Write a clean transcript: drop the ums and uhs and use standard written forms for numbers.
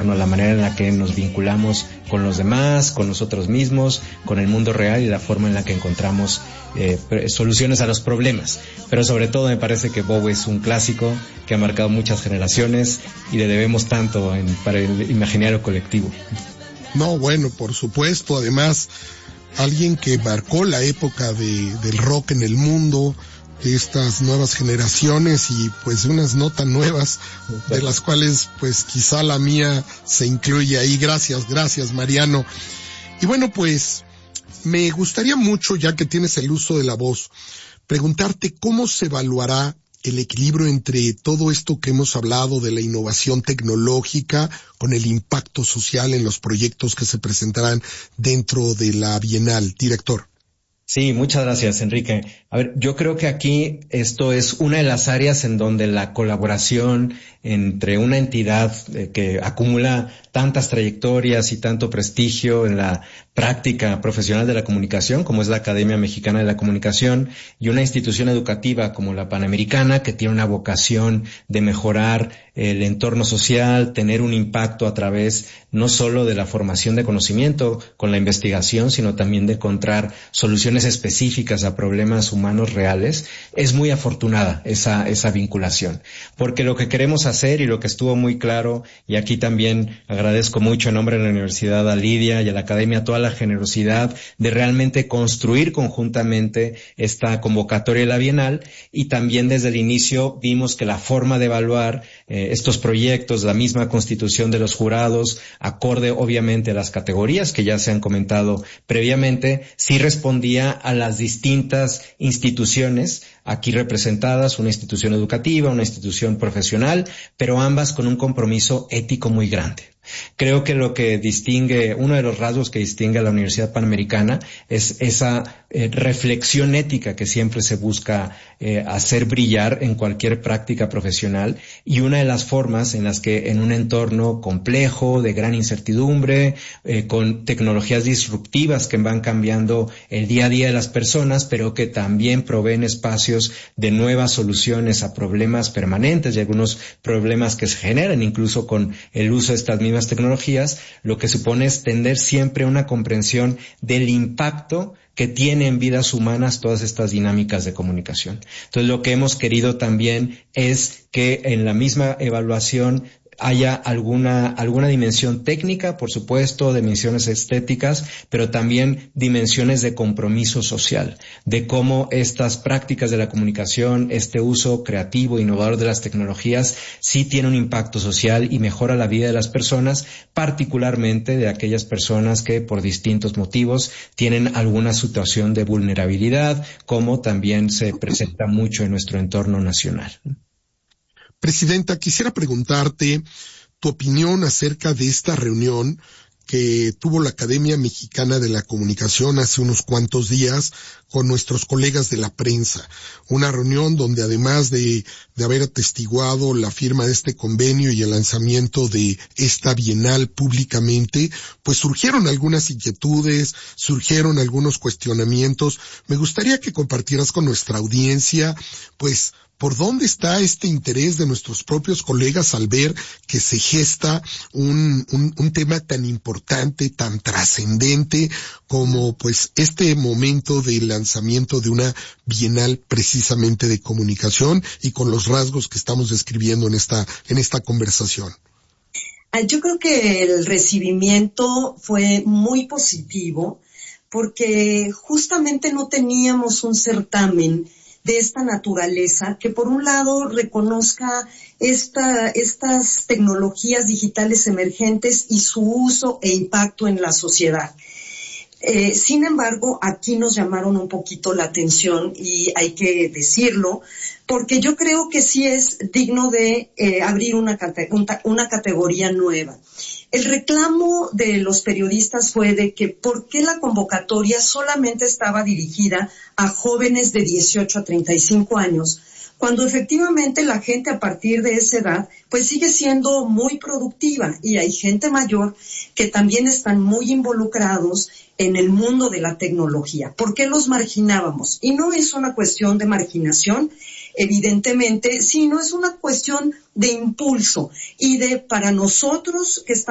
torno a la manera en la que nos vinculamos con los demás, con nosotros mismos, con el mundo real y la forma en la que encontramos soluciones a los problemas. Pero sobre todo me parece que Bowie es un clásico que ha marcado muchas generaciones y le debemos tanto para el imaginario colectivo. No, bueno, por supuesto, además, alguien que marcó la época del rock en el mundo, de estas nuevas generaciones y pues unas no tan nuevas, de las cuales pues quizá la mía se incluye ahí. Gracias, Mariano. Y bueno, pues me gustaría mucho, ya que tienes el uso de la voz, preguntarte cómo se evaluará el equilibrio entre todo esto que hemos hablado de la innovación tecnológica con el impacto social en los proyectos que se presentarán dentro de la Bienal. Director. Sí, muchas gracias, Enrique. A ver, yo creo que aquí esto es una de las áreas en donde la colaboración entre una entidad que acumula tantas trayectorias y tanto prestigio en la práctica profesional de la comunicación, como es la Academia Mexicana de la Comunicación, y una institución educativa como la Panamericana, que tiene una vocación de mejorar el entorno social, tener un impacto a través no solo de la formación de conocimiento con la investigación, sino también de encontrar soluciones específicas a problemas humanos reales. Es muy afortunada esa vinculación, porque lo que queremos hacer y lo que estuvo muy claro, y aquí también agradezco mucho en nombre de la Universidad a Lidia y a la Academia toda la generosidad de realmente construir conjuntamente esta convocatoria de la Bienal, y también desde el inicio vimos que la forma de evaluar estos proyectos, la misma constitución de los jurados, acorde obviamente a las categorías que ya se han comentado previamente, sí respondía a las distintas instituciones aquí representadas, una institución educativa, una institución profesional, pero ambas con un compromiso ético muy grande. Creo que lo que distingue, uno de los rasgos que distingue a la Universidad Panamericana es esa reflexión ética que siempre se busca hacer brillar en cualquier práctica profesional, y una de las formas en las que en un entorno complejo, de gran incertidumbre, con tecnologías disruptivas que van cambiando el día a día de las personas, pero que también proveen espacios de nuevas soluciones a problemas permanentes y algunos problemas que se generan incluso con el uso de estas mismas tecnologías, lo que supone es tender siempre una comprensión del impacto que tiene en vidas humanas todas estas dinámicas de comunicación. Entonces, lo que hemos querido también es que en la misma evaluación haya alguna dimensión técnica, por supuesto, dimensiones estéticas, pero también dimensiones de compromiso social, de cómo estas prácticas de la comunicación, este uso creativo, innovador de las tecnologías, sí tiene un impacto social y mejora la vida de las personas, particularmente de aquellas personas que por distintos motivos tienen alguna situación de vulnerabilidad, como también se presenta mucho en nuestro entorno nacional. Presidenta, quisiera preguntarte tu opinión acerca de esta reunión que tuvo la Academia Mexicana de la Comunicación hace unos cuantos días con nuestros colegas de la prensa. Una reunión donde además de haber atestiguado la firma de este convenio y el lanzamiento de esta bienal públicamente, pues surgieron algunas inquietudes, surgieron algunos cuestionamientos. Me gustaría que compartieras con nuestra audiencia, pues, ¿por dónde está este interés de nuestros propios colegas al ver que se gesta un tema tan importante, tan trascendente como pues este momento del lanzamiento de una bienal precisamente de comunicación y con los rasgos que estamos describiendo en esta conversación? Yo creo que el recibimiento fue muy positivo porque justamente no teníamos un certamen de esta naturaleza que por un lado reconozca estas tecnologías digitales emergentes y su uso e impacto en la sociedad. Sin embargo, aquí nos llamaron un poquito la atención y hay que decirlo, porque yo creo que sí es digno de abrir una categoría nueva. El reclamo de los periodistas fue de que por qué la convocatoria solamente estaba dirigida a jóvenes de 18 a 35 años, cuando efectivamente la gente a partir de esa edad pues sigue siendo muy productiva y hay gente mayor que también están muy involucrados en el mundo de la tecnología. ¿Por qué los marginábamos? Y no es una cuestión de marginación, evidentemente, sino es una cuestión de impulso y de para nosotros que estamos